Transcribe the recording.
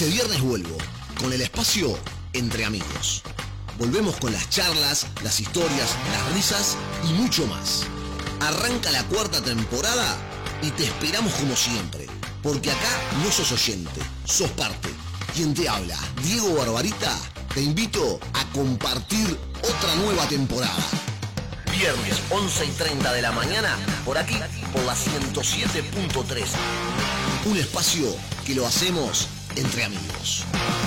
Este viernes vuelvo con el espacio Entre Amigos. Volvemos con las charlas, las historias, las risas y mucho más. Arranca la 4ª temporada y te esperamos como siempre, porque acá no sos oyente, sos parte. Quien te habla, Diego Barbarita, te invito a compartir otra nueva temporada. Viernes 11:30 de la mañana, por aquí, por la 107.3. Un espacio que lo hacemos entre amigos.